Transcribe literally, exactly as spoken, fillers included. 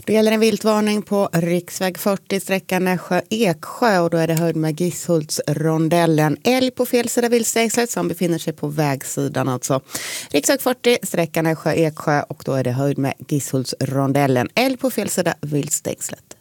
Det gäller en viltvarning på riksväg fyrtio sträckan Nässjö-Eksjö och då är det höjd med Gisshultsrondellen. Älg på fel sida viltstängslet som befinner sig på vägsidan alltså. Riksväg fyrtio sträckan Nässjö-Eksjö och då är det höjd med Gisshultsrondellen. Älg på fel sida viltstängslet.